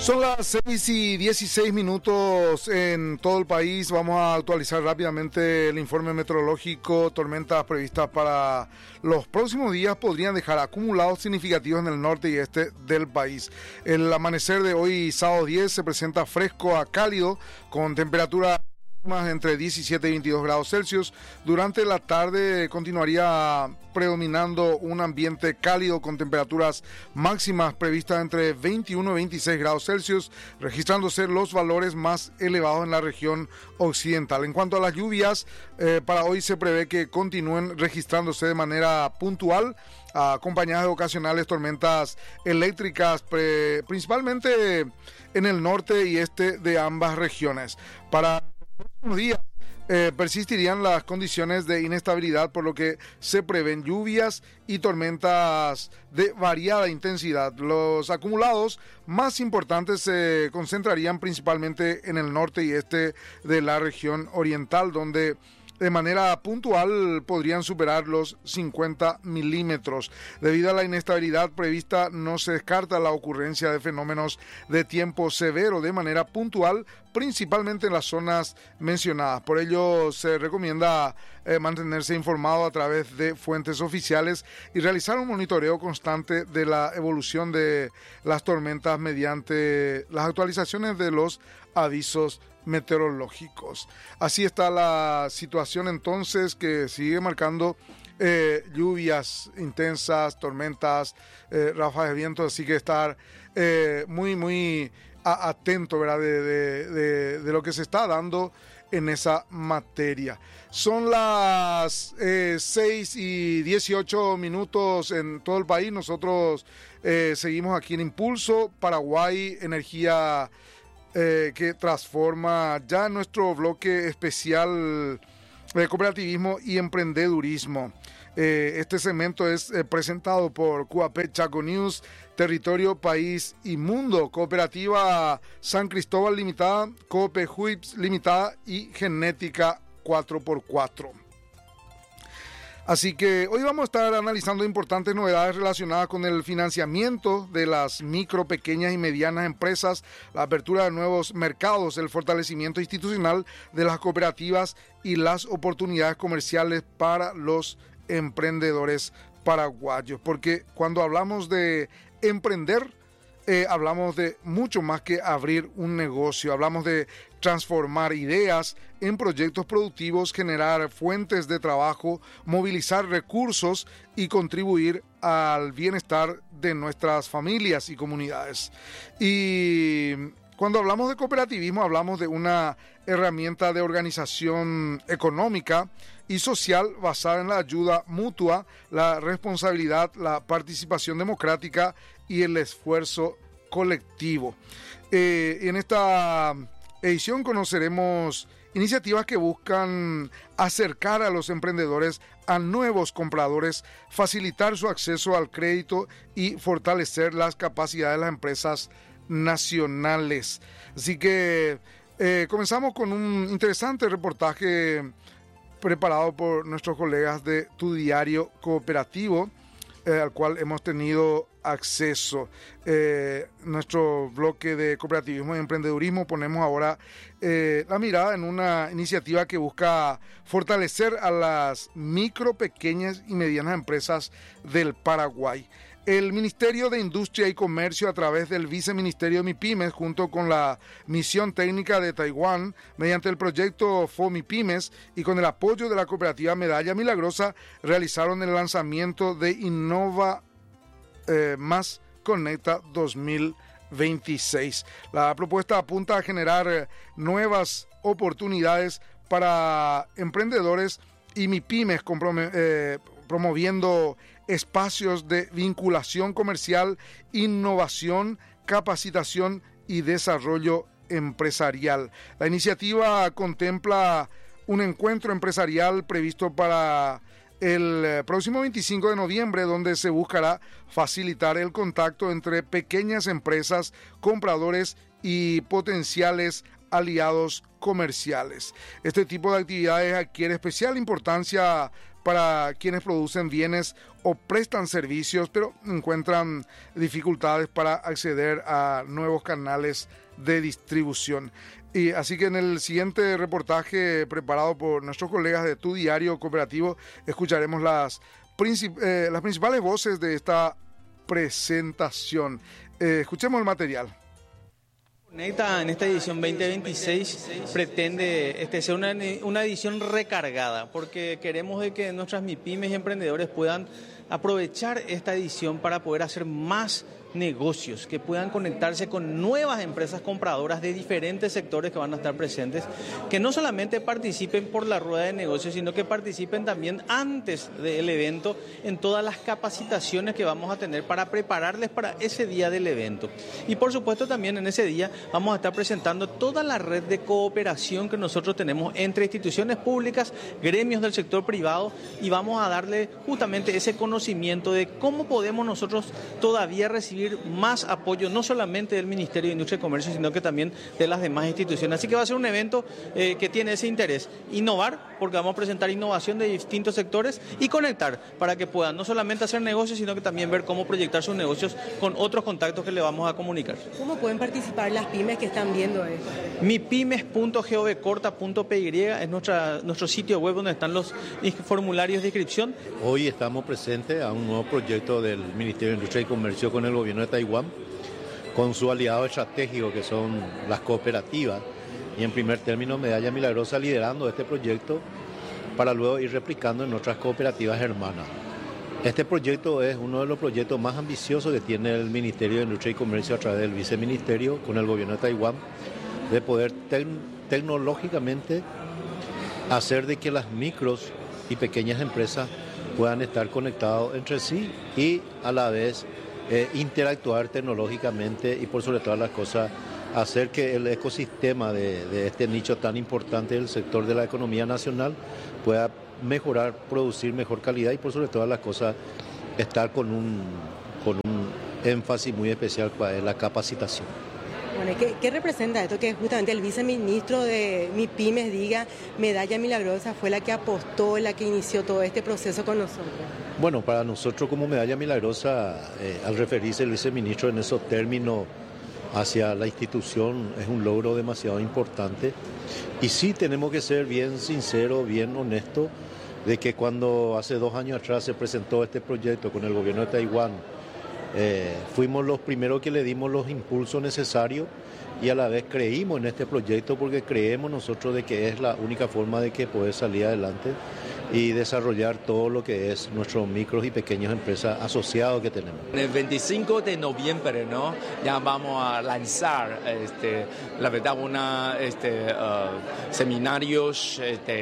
Son las 6:16 en todo el país. Vamos a actualizar rápidamente el informe meteorológico. Tormentas previstas para los próximos días podrían dejar acumulados significativos en el norte y este del país. El amanecer de hoy, sábado 10, se presenta fresco a cálido, con temperatura entre 17 y 22 grados Celsius. Durante la tarde continuaría predominando un ambiente cálido con temperaturas máximas previstas entre 21 y 26 grados Celsius, registrándose los valores más elevados en la región occidental. En cuanto a las lluvias, para hoy se prevé que continúen registrándose de manera puntual, acompañadas de ocasionales tormentas eléctricas, principalmente en el norte y este de ambas regiones. Para próximos días persistirían las condiciones de inestabilidad, por lo que se prevén lluvias y tormentas de variada intensidad. Los acumulados más importantes se concentrarían principalmente en el norte y este de la región oriental, donde de manera puntual podrían superar los 50 milímetros. Debido a la inestabilidad prevista, no se descarta la ocurrencia de fenómenos de tiempo severo de manera puntual, principalmente en las zonas mencionadas. Por ello, se recomienda mantenerse informado a través de fuentes oficiales y realizar un monitoreo constante de la evolución de las tormentas mediante las actualizaciones de los avisos meteorológicos. Así está la situación entonces, que sigue marcando lluvias intensas, tormentas, ráfagas de viento, así que estar muy atento, ¿verdad? De lo que se está dando en esa materia. Son las 6:18 en todo el país. Nosotros seguimos aquí en Impulso Paraguay, energía que transforma, ya nuestro bloque especial de cooperativismo y emprendedurismo. Este segmento es presentado por QAP Chaco News, Territorio, País y Mundo, Cooperativa San Cristóbal Limitada, Coop Huips Limitada y Genética 4x4. Así que hoy vamos a estar analizando importantes novedades relacionadas con el financiamiento de las micro, pequeñas y medianas empresas, la apertura de nuevos mercados, el fortalecimiento institucional de las cooperativas y las oportunidades comerciales para los emprendedores paraguayos. Porque cuando hablamos de emprender, hablamos de mucho más que abrir un negocio. Hablamos de transformar ideas en proyectos productivos, generar fuentes de trabajo, movilizar recursos y contribuir al bienestar de nuestras familias y comunidades. Y cuando hablamos de cooperativismo, hablamos de una herramienta de organización económica y social basada en la ayuda mutua, la responsabilidad, la participación democrática y el esfuerzo colectivo. En esta edición conoceremos iniciativas que buscan acercar a los emprendedores a nuevos compradores, facilitar su acceso al crédito y fortalecer las capacidades de las empresas nacionales. Así que comenzamos con un interesante reportaje preparado por nuestros colegas de Tu Diario Cooperativo, al cual hemos tenido acceso. Nuestro bloque de cooperativismo y emprendedurismo ponemos ahora la mirada en una iniciativa que busca fortalecer a las micro, pequeñas y medianas empresas del Paraguay. El Ministerio de Industria y Comercio, a través del Viceministerio de MIPYMES, junto con la Misión Técnica de Taiwán, mediante el proyecto FOMIPYMES y con el apoyo de la cooperativa Medalla Milagrosa, realizaron el lanzamiento de Innova Más Conecta 2026. La propuesta apunta a generar nuevas oportunidades para emprendedores y MIPYMES, promoviendo espacios de vinculación comercial, innovación, capacitación y desarrollo empresarial. La iniciativa contempla un encuentro empresarial previsto para el próximo 25 de noviembre, donde se buscará facilitar el contacto entre pequeñas empresas, compradores y potenciales aliados comerciales. Este tipo de actividades adquiere especial importancia para quienes producen bienes o prestan servicios, pero encuentran dificultades para acceder a nuevos canales de distribución. Y así que en el siguiente reportaje preparado por nuestros colegas de Tu Diario Cooperativo escucharemos las principales voces de esta presentación. Escuchemos el material. Conecta en esta edición 2026 pretende ser una edición recargada, porque queremos de que nuestras MIPYMES y emprendedores puedan aprovechar esta edición para poder hacer más negocios, que puedan conectarse con nuevas empresas compradoras de diferentes sectores que van a estar presentes, que no solamente participen por la rueda de negocios, sino que participen también antes del evento en todas las capacitaciones que vamos a tener para prepararles para ese día del evento. Y por supuesto también en ese día vamos a estar presentando toda la red de cooperación que nosotros tenemos entre instituciones públicas, gremios del sector privado, y vamos a darle justamente ese conocimiento de cómo podemos nosotros todavía recibir más apoyo, no solamente del Ministerio de Industria y Comercio, sino que también de las demás instituciones. Así que va a ser un evento que tiene ese interés. Innovar, porque vamos a presentar innovación de distintos sectores, y conectar para que puedan no solamente hacer negocios, sino que también ver cómo proyectar sus negocios con otros contactos que le vamos a comunicar. ¿Cómo pueden participar las pymes que están viendo esto? mipymes.govcorta.py es nuestro sitio web donde están los formularios de inscripción. Hoy estamos presentes a un nuevo proyecto del Ministerio de Industria y Comercio con el gobierno de Taiwán, con su aliado estratégico que son las cooperativas, y en primer término Medalla Milagrosa liderando este proyecto para luego ir replicando en otras cooperativas hermanas. Este proyecto es uno de los proyectos más ambiciosos que tiene el Ministerio de Industria y Comercio a través del Viceministerio con el gobierno de Taiwán, de poder tecnológicamente hacer de que las micros y pequeñas empresas puedan estar conectados entre sí y a la vez interactuar tecnológicamente, y por sobre todas las cosas hacer que el ecosistema de este nicho tan importante del sector de la economía nacional pueda mejorar, producir mejor calidad, y por sobre todas las cosas estar con un énfasis muy especial para la capacitación. Bueno, ¿qué representa esto? Que justamente el viceministro de MIPYMES diga Medalla Milagrosa fue la que apostó, la que inició todo este proceso con nosotros. Bueno, para nosotros como Medalla Milagrosa, al referirse el viceministro en esos términos hacia la institución, es un logro demasiado importante. Y sí tenemos que ser bien sinceros, bien honestos, de que cuando hace 2 años atrás se presentó este proyecto con el gobierno de Taiwán, fuimos los primeros que le dimos los impulsos necesarios, y a la vez creímos en este proyecto porque creemos nosotros de que es la única forma de que poder salir adelante y desarrollar todo lo que es nuestros micros y pequeñas empresas asociados que tenemos. El 25 de noviembre, ¿no? Ya vamos a lanzar, la verdad, seminarios,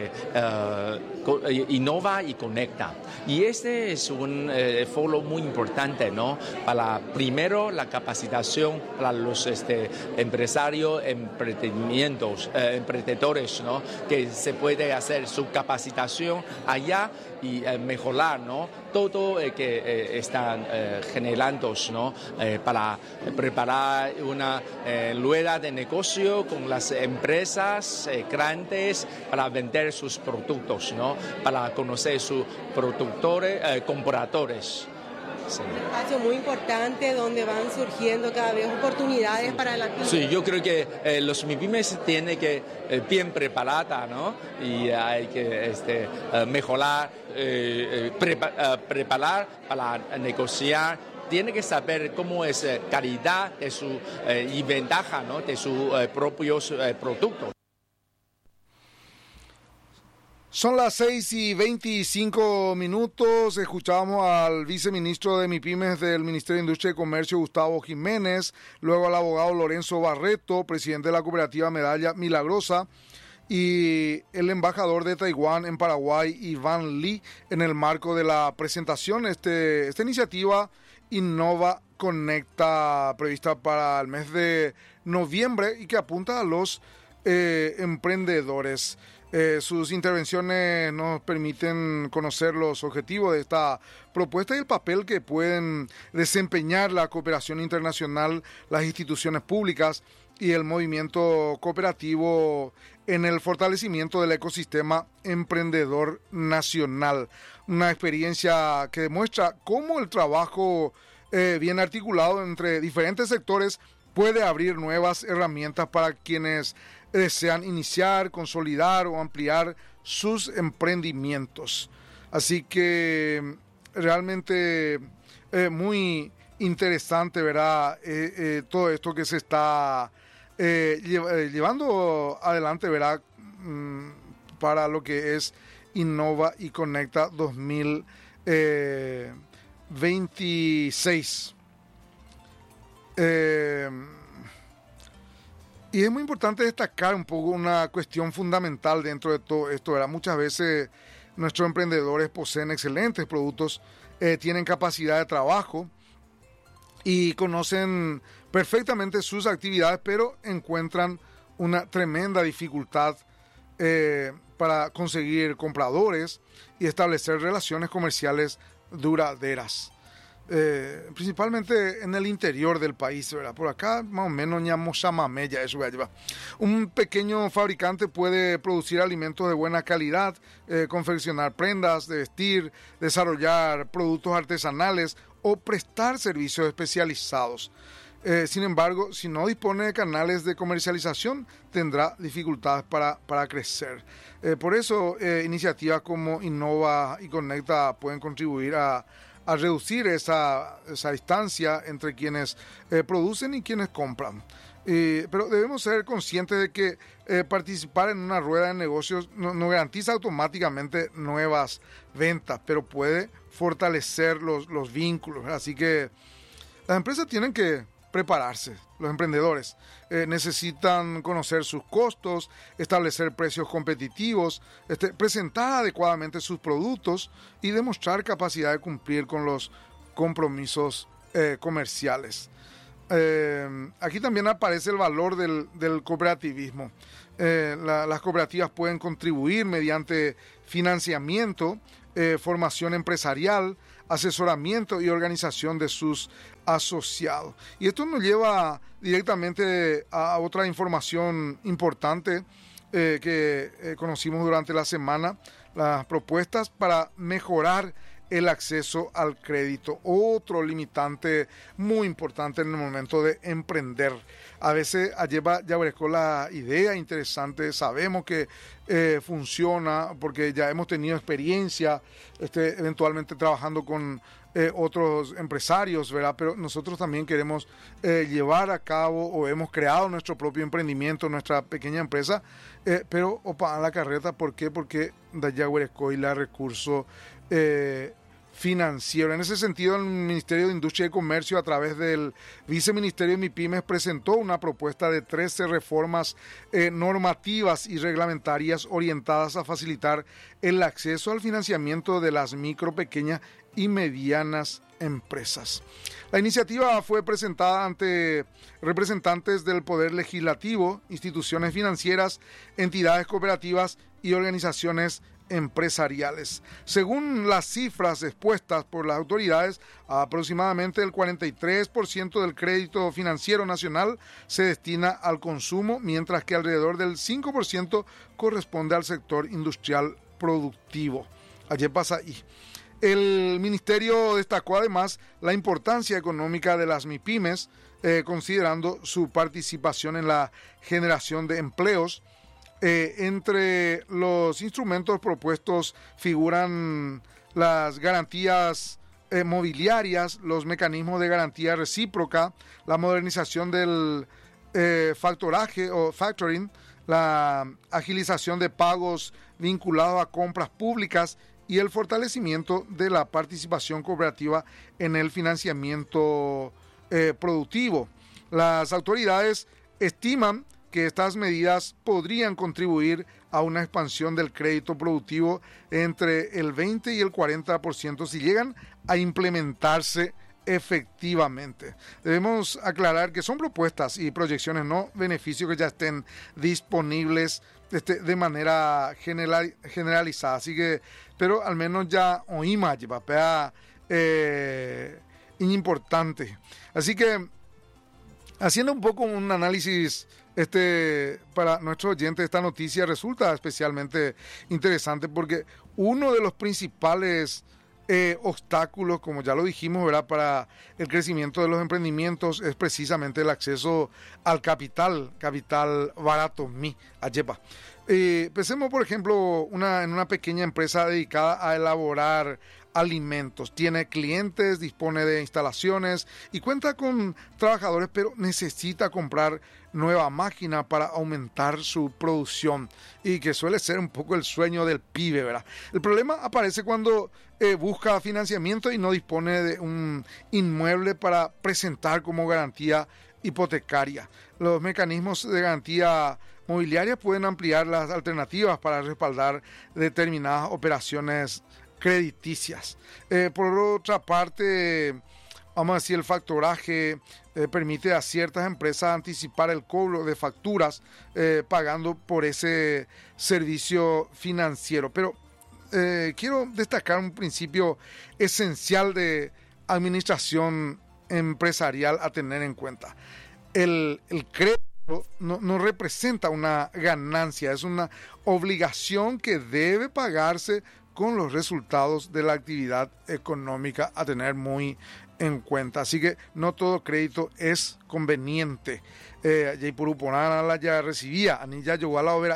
Innova y Conecta. Y este es un foro muy importante, ¿no? Primero, la capacitación para los empresarios, emprendedores, ¿no? Que se puede hacer su capacitación allá y mejorar, ¿no? Todo que están generando, ¿no? Para preparar una rueda de negocio con las empresas grandes para vender sus productos, ¿no? Para conocer sus productores, compradores. Sí. Un espacio muy importante donde van surgiendo cada vez oportunidades para la pyme. Sí, yo creo que los MIPYMES tienen que bien preparada, ¿no? Y hay que mejorar, preparar para negociar. Tiene que saber cómo es calidad de su y ventaja, ¿no? De sus propios productos. Son las 6:25. Escuchamos al viceministro de MIPYMES del Ministerio de Industria y Comercio, Gustavo Jiménez, luego al abogado Lorenzo Barreto, presidente de la cooperativa Medalla Milagrosa, y el embajador de Taiwán en Paraguay, Iván Lee, en el marco de la presentación. Esta iniciativa Innova Conecta, prevista para el mes de noviembre y que apunta a los emprendedores. Sus intervenciones nos permiten conocer los objetivos de esta propuesta y el papel que pueden desempeñar la cooperación internacional, las instituciones públicas y el movimiento cooperativo en el fortalecimiento del ecosistema emprendedor nacional. Una experiencia que demuestra cómo el trabajo bien articulado entre diferentes sectores puede abrir nuevas herramientas para quienes desean iniciar, consolidar o ampliar sus emprendimientos. Así que realmente muy interesante, ¿verdad? Todo esto que se está llevando adelante, ¿verdad? Para lo que es Innova y Conecta 2026. Y es muy importante destacar un poco una cuestión fundamental dentro de todo esto, ¿verdad? Muchas veces nuestros emprendedores poseen excelentes productos, tienen capacidad de trabajo y conocen perfectamente sus actividades, pero encuentran una tremenda dificultad para conseguir compradores y establecer relaciones comerciales duraderas. Principalmente en el interior del país, ¿verdad? Por acá más o menos ñamoshamamella, eso lleva. Un pequeño fabricante puede producir alimentos de buena calidad, confeccionar prendas de vestir, desarrollar productos artesanales o prestar servicios especializados. Sin embargo, si no dispone de canales de comercialización, tendrá dificultades para crecer. Por eso, iniciativas como Innova y Conecta pueden contribuir a reducir esa distancia entre quienes producen y quienes compran. Pero debemos ser conscientes de que participar en una rueda de negocios no garantiza automáticamente nuevas ventas, pero puede fortalecer los vínculos. Así que las empresas tienen que prepararse, los emprendedores necesitan conocer sus costos, establecer precios competitivos, presentar adecuadamente sus productos y demostrar capacidad de cumplir con los compromisos comerciales. Aquí también aparece el valor del cooperativismo. Las cooperativas pueden contribuir mediante financiamiento, formación empresarial, asesoramiento y organización de sus asociados. Y esto nos lleva directamente a otra información importante que conocimos durante la semana, las propuestas para mejorar el acceso al crédito, otro limitante muy importante en el momento de emprender. A veces lleva la idea interesante, sabemos que funciona porque ya hemos tenido experiencia eventualmente trabajando con otros empresarios, ¿verdad? Pero nosotros también queremos llevar a cabo o hemos creado nuestro propio emprendimiento, nuestra pequeña empresa, pero opa, a la carreta, ¿por qué? Porque Dayaguerescoy la recurso financiero. En ese sentido, el Ministerio de Industria y Comercio, a través del Viceministerio de MIPYMES, presentó una propuesta de 13 reformas normativas y reglamentarias orientadas a facilitar el acceso al financiamiento de las micro, pequeñas y medianas empresas. La iniciativa fue presentada ante representantes del Poder Legislativo, instituciones financieras, entidades cooperativas y organizaciones empresariales. Según las cifras expuestas por las autoridades, aproximadamente el 43% del crédito financiero nacional se destina al consumo, mientras que alrededor del 5% corresponde al sector industrial productivo. Allí pasa ahí. El ministerio destacó además la importancia económica de las MIPYMES, considerando su participación en la generación de empleos. Entre los instrumentos propuestos figuran las garantías mobiliarias, los mecanismos de garantía recíproca, la modernización del factoraje o factoring, la agilización de pagos vinculados a compras públicas y el fortalecimiento de la participación cooperativa en el financiamiento productivo. Las autoridades estiman que estas medidas podrían contribuir a una expansión del crédito productivo entre el 20 y el 40% si llegan a implementarse efectivamente. Debemos aclarar que son propuestas y proyecciones, no beneficios que ya estén disponibles de manera generalizada. Así que, pero al menos ya oímos, importante. Así que, haciendo un poco un análisis para nuestros oyentes, esta noticia resulta especialmente interesante porque uno de los principales obstáculos, como ya lo dijimos, ¿verdad?, para el crecimiento de los emprendimientos es precisamente el acceso al capital barato, pensemos, por ejemplo, en una pequeña empresa dedicada a elaborar alimentos. Tiene clientes, dispone de instalaciones y cuenta con trabajadores, pero necesita comprar nueva máquina para aumentar su producción, y que suele ser un poco el sueño del pibe, ¿verdad? El problema aparece cuando busca financiamiento y no dispone de un inmueble para presentar como garantía hipotecaria. Los mecanismos de garantía mobiliaria pueden ampliar las alternativas para respaldar determinadas operaciones crediticias. Por otra parte, vamos a decir, el factoraje permite a ciertas empresas anticipar el cobro de facturas pagando por ese servicio financiero. Pero quiero destacar un principio esencial de administración empresarial a tener en cuenta. El crédito no representa una ganancia, es una obligación que debe pagarse con los resultados de la actividad económica a tener muy en cuenta. Así que no todo crédito es conveniente. Ya recibía, anilla llegó a la obra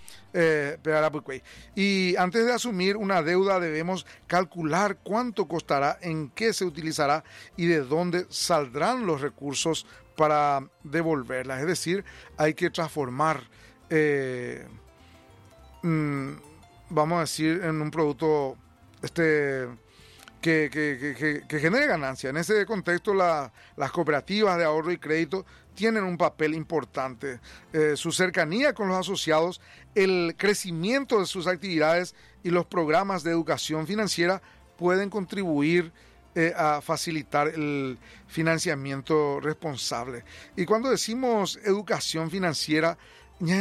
y antes de asumir una deuda debemos calcular cuánto costará, en qué se utilizará y de dónde saldrán los recursos para devolverla. Es decir, hay que transformar vamos a decir, en un producto que genere ganancia. En ese contexto, las cooperativas de ahorro y crédito tienen un papel importante. Su cercanía con los asociados, el crecimiento de sus actividades y los programas de educación financiera pueden contribuir a facilitar el financiamiento responsable. Y cuando decimos educación financiera, no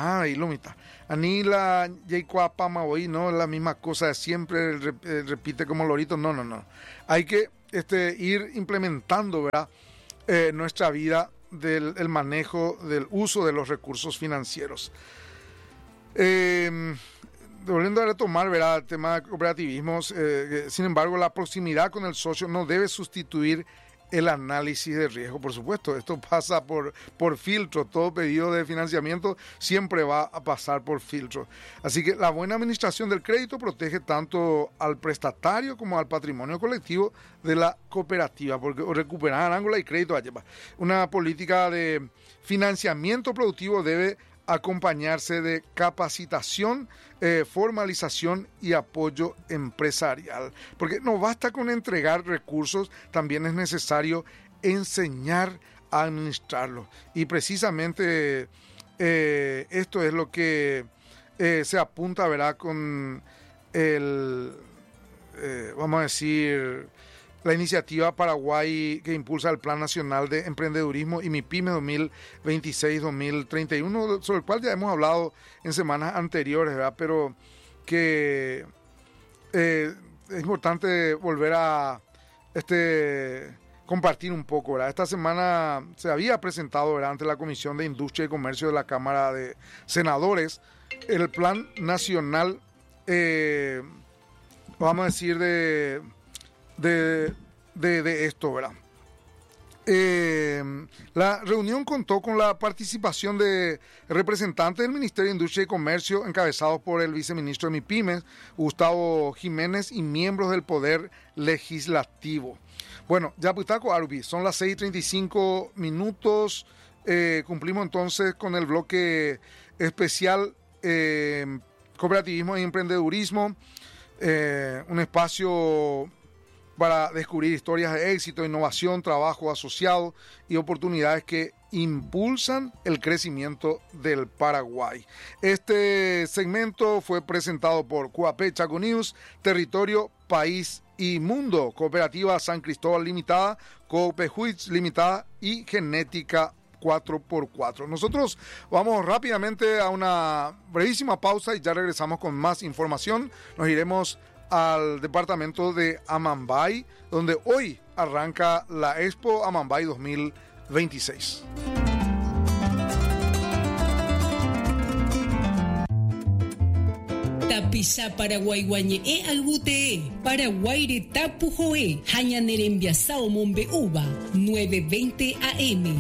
es la misma cosa de siempre, repite como lorito, no. Hay que ir implementando, ¿verdad?, nuestra vida del manejo, del uso de los recursos financieros. Volviendo a retomar, ¿verdad?, el tema de cooperativismo, sin embargo, la proximidad con el socio no debe sustituir el análisis de riesgo. Por supuesto, esto pasa por filtro. Todo pedido de financiamiento siempre va a pasar por filtro. Así que la buena administración del crédito protege tanto al prestatario como al patrimonio colectivo de la cooperativa, porque recuperar ángulo y crédito. Una política de financiamiento productivo debe acompañarse de capacitación, formalización y apoyo empresarial. Porque no basta con entregar recursos, también es necesario enseñar a administrarlos. Y precisamente esto es lo que se apunta, ¿verdad?, con vamos a decir, la iniciativa Paraguay que impulsa el Plan Nacional de Emprendedurismo y MIPYME 2026-2031, sobre el cual ya hemos hablado en semanas anteriores, ¿verdad?, pero que es importante volver a compartir un poco, ¿verdad? Esta semana se había presentado, ¿verdad?, ante la Comisión de Industria y Comercio de la Cámara de Senadores el Plan Nacional, vamos a decir, de esto, ¿verdad? La reunión contó con la participación de representantes del Ministerio de Industria y Comercio, encabezados por el viceministro de MIPYMES, Gustavo Jiménez, y miembros del Poder Legislativo. Bueno, ya Putaco Arubi, son las 6:35 minutos. Cumplimos entonces con el bloque especial Cooperativismo y Emprendedurismo, un espacio para descubrir historias de éxito, innovación, trabajo asociado y oportunidades que impulsan el crecimiento del Paraguay. Este segmento fue presentado por QAP Chaco News, Territorio, País y Mundo, Cooperativa San Cristóbal Limitada, Coopejuits Limitada y Genética 4x4. Nosotros vamos rápidamente a una brevísima pausa y ya regresamos con más información. Nos iremos al departamento de Amambay, donde hoy arranca la Expo Amambay 2026. Tapisa Paraguay guañe albute Paraguay tapu joe hañanerembia sao mombe uva 9:20 AM.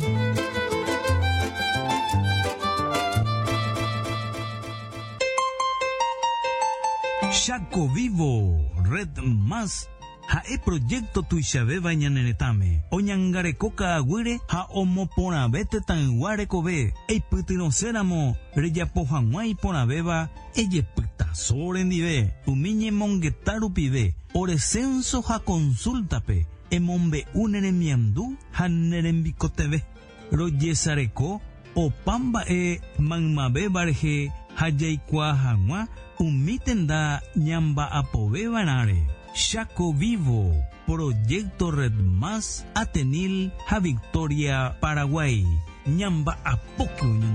Chaco Vivo, Red Más, Jae proyecto tuixave bañaneretame. Oñangare coca aguire, ha omopona vete tan guarecobe. Ei putinocéramo, reyapojanguay pona beba, eye puta sorendive. Umiñe monguetaru pide, orecenso ha consultape. Emombe uneremiandu, hanerembicoteve. Royesareco, o pamba manmabe barje, hayaikua umitenda ñamba apobe banare. Chaco Vivo, Proyecto Red Más, Atenil, a Victoria, Paraguay. Ñamba apoque